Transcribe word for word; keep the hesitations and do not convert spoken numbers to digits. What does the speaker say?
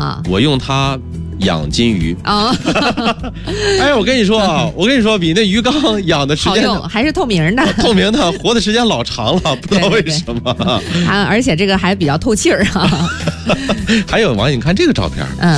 啊， 我用它养金鱼啊。 哎，我跟你说啊，我跟你说，比那鱼缸养的时间好用，还是透明的， 透明的，活的时间老长了，不知道为什么。 啊，而且这个还比较透气儿啊。 还有王，你看这个照片， 嗯。